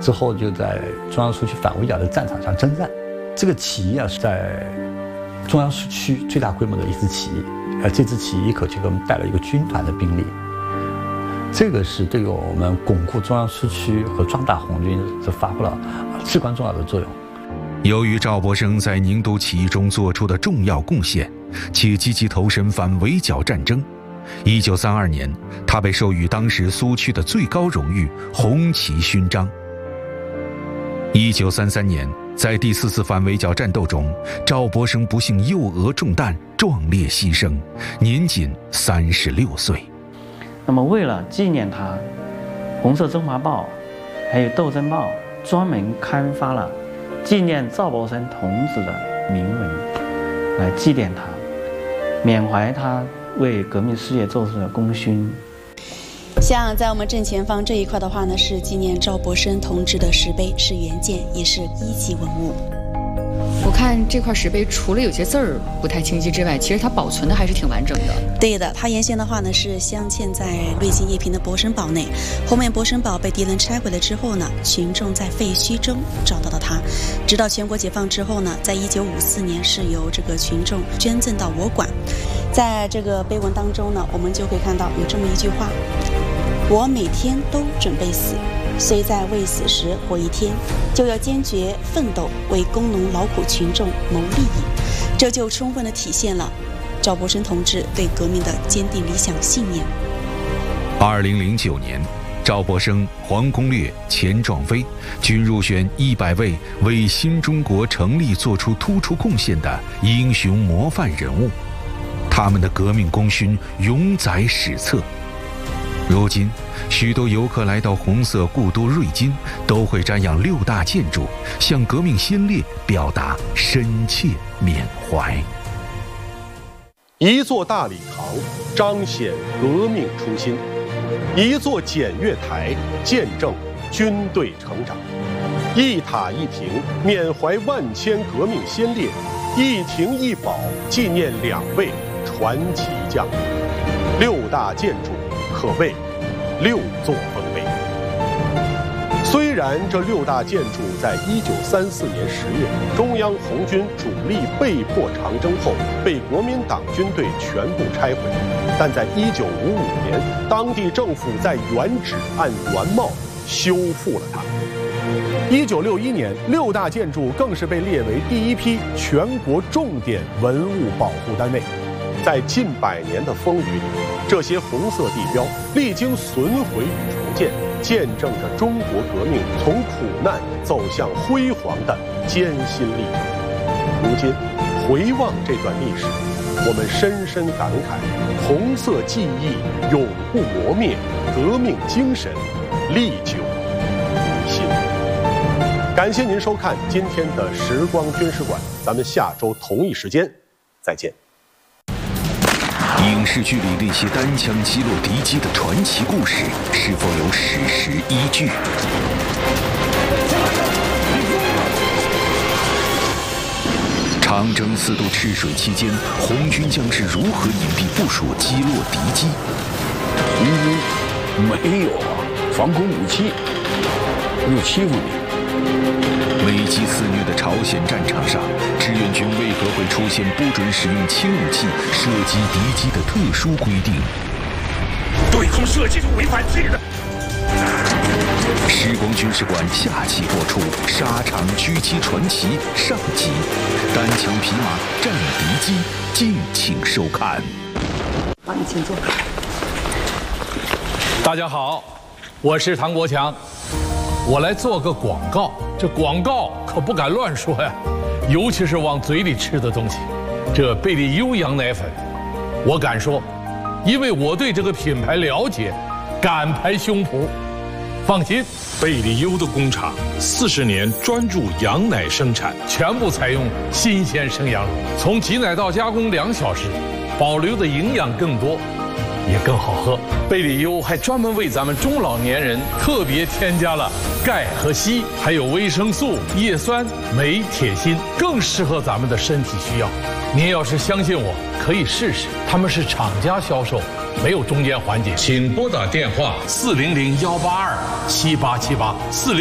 之后就在中央苏区反围剿的战场上征战。这个起义啊是在中央苏区最大规模的一次起义，这次起义一口气给我们带了一个军团的兵力，这个是对于我们巩固中央苏区和壮大红军是发挥了至关重要的作用。 由于赵博生在宁都起义中做出的重要贡献，且积极投身反围剿战争，1932年，他被授予当时苏区的最高荣誉红旗勋章。1933年，在第4次反围剿战斗中，赵博生不幸右额中弹，壮烈牺牲，年仅36岁。 那么，为了纪念他，红色中华报还有斗争报专门刊发了纪念赵博生同志的铭文，来祭奠他，缅怀他为革命事业做出的功勋。 像在我们正前方这一块的话呢，是纪念赵博生同志的石碑，是原件，也是一级文物。 我看这块石碑除了有些字儿不太清晰之外，其实它保存的还是挺完整的。 对的，它原先的话呢是镶嵌在瑞金一品的博生堡内，后面博生堡被敌人拆毁了之后呢，群众在废墟中找到了它，直到全国解放之后呢，在1954年是由这个群众捐赠到我馆。在这个碑文当中呢，我们就会看到有这么一句话：我每天都准备死，虽在未死时活一天，就要坚决奋斗，为工农劳苦群众谋利益。这就充分地体现了赵博生同志对革命的坚定理想信念。 2009年，赵博生、黄公略、钱壮飞均入选100位为新中国成立做出突出贡献的英雄模范人物，他们的革命功勋永载史册。如今，许多游客来到红色故都瑞金，都会瞻仰6大建筑，向革命先烈表达深切缅怀。 一座大礼堂彰显革命初心，一座检阅台见证军队成长，一塔一亭缅怀万千革命先烈，一亭一宝纪念2位传奇将领。6大建筑可谓6座丰碑。虽然这6大建筑在1934年10月中央红军主力被迫长征后被国民党军队全部拆毁，但在1955年，当地政府在原址按原貌修复了它。1961年，6大建筑更是被列为第一批全国重点文物保护单位。在近100年的风雨里，这些红色地标历经损毁与重建，见证着中国革命从苦难走向辉煌的艰辛历程。如今回望这段历史，我们深深感慨红色记忆永不磨灭，革命精神历久弥新。感谢您收看今天的时光军事馆，咱们下周同一时间再见。 影视剧里那些单枪击落敌机的传奇故事，是否有史实依据？长征4渡赤水期间，红军将士如何隐蔽部署击落敌机？ 红军没有防空武器，没有欺负你。 危机肆虐的朝鲜战场上，志愿军为何会出现不准使用轻武器射击敌机的特殊规定？ 对空射击是违反纪律的。 时光军事馆下期播出《沙场狙击传奇》上集，单枪匹马战敌机，敬请收看。 帮你请坐。 大家好，我是唐国强，我来做个广告。这广告可不敢乱说呀，尤其是往嘴里吃的东西。这贝利优羊奶粉，我敢说，因为我对这个品牌了解，敢拍胸脯。放心， 贝利优的工厂40年专注羊奶生产， 全部采用新鲜生羊乳，从挤奶到加工2小时，保留的营养更多，也更好喝。贝利优还专门为咱们中老年人特别添加了钙和硒，还有维生素、叶酸、镁、铁、锌，更适合咱们的身体需要。您要是相信我，可以试试。他们是厂家销售，没有中间环节。请拨打电话400-182-7878